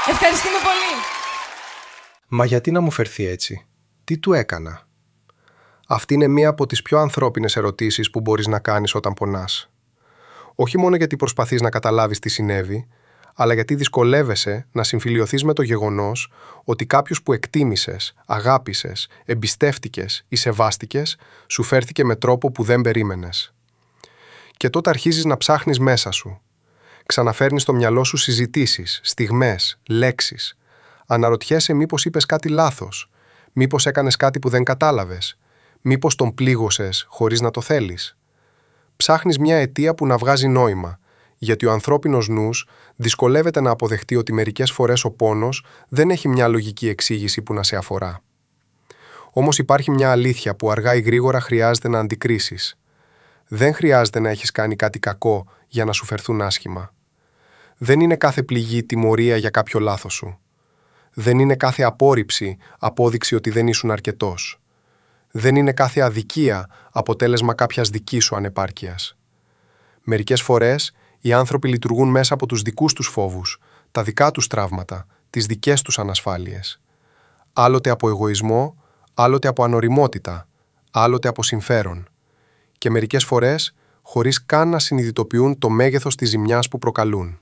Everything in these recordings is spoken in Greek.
Ευχαριστούμε πολύ. Μα γιατί να μου φερθεί έτσι? Τι του έκανα? Αυτή είναι μία από τις πιο ανθρώπινες ερωτήσεις που μπορείς να κάνεις όταν πονάς. Όχι μόνο γιατί προσπαθείς να καταλάβεις τι συνέβη, αλλά γιατί δυσκολεύεσαι να συμφιλιωθείς με το γεγονός ότι κάποιος που εκτίμησες, αγάπησες, εμπιστεύτηκες ή σεβάστηκες, σου φέρθηκε με τρόπο που δεν περίμενες. Και τότε αρχίζεις να ψάχνεις μέσα σου. Ξαναφέρνεις στο μυαλό σου συζητήσεις, στιγμές, λέξεις. Αναρωτιέσαι μήπως είπες κάτι λάθος, μήπως έκανες κάτι που δεν κατάλαβες, μήπως τον πλήγωσες χωρίς να το θέλεις. Ψάχνεις μια αιτία που να βγάζει νόημα, γιατί ο ανθρώπινος νους δυσκολεύεται να αποδεχτεί ότι μερικές φορές ο πόνος δεν έχει μια λογική εξήγηση που να σε αφορά. Όμως υπάρχει μια αλήθεια που αργά ή γρήγορα χρειάζεται να αντικρίσεις. Δεν χρειάζεται να έχεις κάνει κάτι κακό για να σου φερθούν άσχημα. Δεν είναι κάθε πληγή τιμωρία για κάποιο λάθος σου. Δεν είναι κάθε απόρριψη απόδειξη ότι δεν ήσουν αρκετός. Δεν είναι κάθε αδικία αποτέλεσμα κάποιας δικής σου ανεπάρκειας. Μερικές φορές οι άνθρωποι λειτουργούν μέσα από τους δικούς τους φόβους, τα δικά τους τραύματα, τις δικές τους ανασφάλειες. Άλλοτε από εγωισμό, άλλοτε από ανοριμότητα, άλλοτε από συμφέρον. Και μερικές φορές χωρίς καν να συνειδητοποιούν το μέγεθος της ζημιάς που προκαλούν.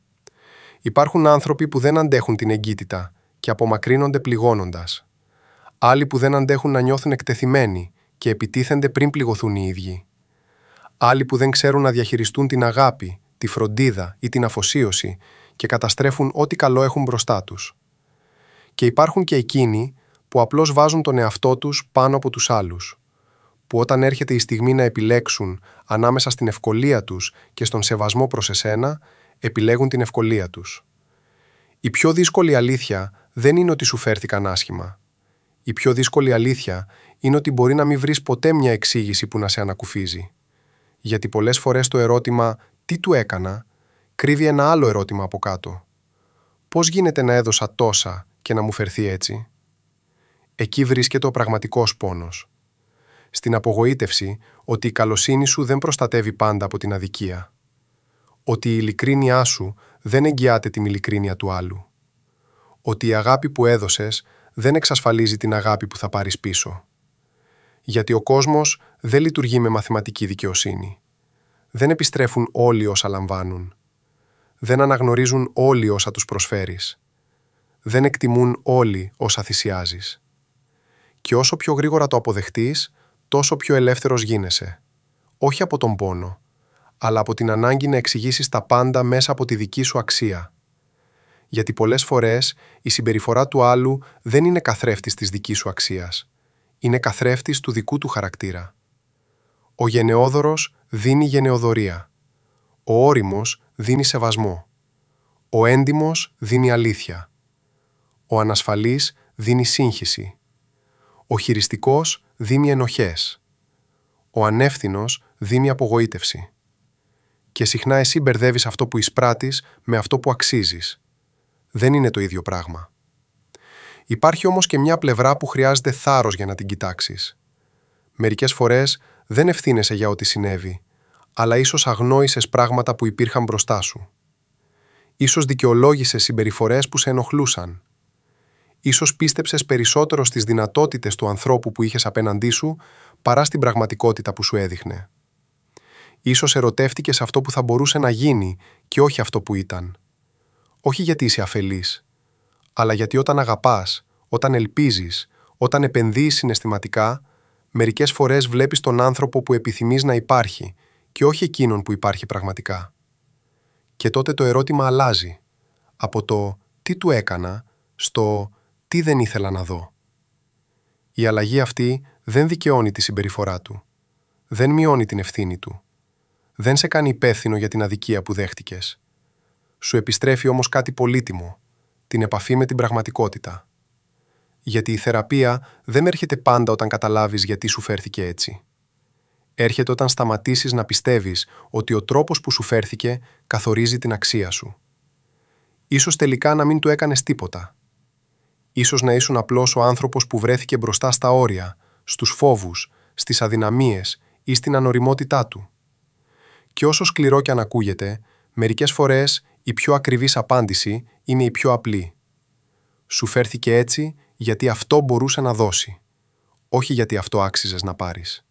Υπάρχουν άνθρωποι που δεν αντέχουν την εγκύτητα και απομακρύνονται πληγώνοντας. Άλλοι που δεν αντέχουν να νιώθουν εκτεθειμένοι και επιτίθενται πριν πληγωθούν οι ίδιοι. Άλλοι που δεν ξέρουν να διαχειριστούν την αγάπη, τη φροντίδα ή την αφοσίωση και καταστρέφουν ό,τι καλό έχουν μπροστά τους. Και υπάρχουν και εκείνοι που απλώς βάζουν τον εαυτό τους πάνω από τους άλλους, που όταν έρχεται η στιγμή να επιλέξουν ανάμεσα στην ευκολία τους και στον σεβασμό προς εσένα, επιλέγουν την ευκολία τους. Η πιο δύσκολη αλήθεια δεν είναι ότι σου φέρθηκαν άσχημα. Η πιο δύσκολη αλήθεια είναι ότι μπορεί να μην βρεις ποτέ μια εξήγηση που να σε ανακουφίζει. Γιατί πολλές φορές το ερώτημα «τι του έκανα» κρύβει ένα άλλο ερώτημα από κάτω. Πώς γίνεται να έδωσα τόσα και να μου φερθεί έτσι? Εκεί βρίσκεται ο πραγματικός πόνος. Στην απογοήτευση ότι η καλοσύνη σου δεν προστατεύει πάντα από την αδικία. Ότι η ειλικρίνειά σου δεν εγγυάται την ειλικρίνεια του άλλου. Ότι η αγάπη που έδωσες δεν εξασφαλίζει την αγάπη που θα πάρεις πίσω. Γιατί ο κόσμος δεν λειτουργεί με μαθηματική δικαιοσύνη. Δεν επιστρέφουν όλοι όσα λαμβάνουν. Δεν αναγνωρίζουν όλοι όσα τους προσφέρεις. Δεν εκτιμούν όλοι όσα θυσιάζεις. Και όσο πιο γρήγορα το αποδεχτείς, τόσο πιο ελεύθερος γίνεσαι. Όχι από τον πόνο, αλλά από την ανάγκη να εξηγήσεις τα πάντα μέσα από τη δική σου αξία. Γιατί πολλές φορές η συμπεριφορά του άλλου δεν είναι καθρέφτης της δικής σου αξίας. Είναι καθρέφτης του δικού του χαρακτήρα. Ο γενναιόδωρος δίνει γενναιοδωρία. Ο ώριμος δίνει σεβασμό. Ο έντιμος δίνει αλήθεια. Ο ανασφαλής δίνει σύγχυση. Ο χειριστικός δίνει ενοχές. Ο ανεύθυνος δίνει απογοήτευση. Και συχνά εσύ μπερδεύεις αυτό που εισπράττεις με αυτό που αξίζεις. Δεν είναι το ίδιο πράγμα. Υπάρχει όμως και μια πλευρά που χρειάζεται θάρρος για να την κοιτάξεις. Μερικές φορές δεν ευθύνεσαι για ό,τι συνέβη, αλλά ίσως αγνόησες πράγματα που υπήρχαν μπροστά σου. Ίσως δικαιολόγησες συμπεριφορές που σε ενοχλούσαν. Ίσως πίστεψες περισσότερο στις δυνατότητες του ανθρώπου που είχες απέναντί σου παρά στην πραγματικότητα που σου έδειχνε. Ίσως ερωτεύτηκες αυτό που θα μπορούσε να γίνει και όχι αυτό που ήταν. Όχι γιατί είσαι αφελής, αλλά γιατί όταν αγαπάς, όταν ελπίζεις, όταν επενδύεις συναισθηματικά, μερικές φορές βλέπεις τον άνθρωπο που επιθυμείς να υπάρχει και όχι εκείνον που υπάρχει πραγματικά. Και τότε το ερώτημα αλλάζει, από το «τι του έκανα» στο «τι δεν ήθελα να δω». Η αλλαγή αυτή δεν δικαιώνει τη συμπεριφορά του, δεν μειώνει την ευθύνη του, δεν σε κάνει υπεύθυνο για την αδικία που δέχτηκες. Σου επιστρέφει όμως κάτι πολύτιμο, την επαφή με την πραγματικότητα. Γιατί η θεραπεία δεν έρχεται πάντα όταν καταλάβεις γιατί σου φέρθηκε έτσι. Έρχεται όταν σταματήσεις να πιστεύεις ότι ο τρόπος που σου φέρθηκε καθορίζει την αξία σου. Ίσως τελικά να μην του έκανες τίποτα. Ίσως να ήσουν απλώς ο άνθρωπος που βρέθηκε μπροστά στα όρια, στους φόβους, στις αδυναμίες ή στην ανοριμότητά του. Και όσο σκληρό κι αν ακούγεται, μερικές φορές η πιο ακριβής απάντηση είναι η πιο απλή. Σου φέρθηκε έτσι γιατί αυτό μπορούσε να δώσει, όχι γιατί αυτό άξιζες να πάρεις.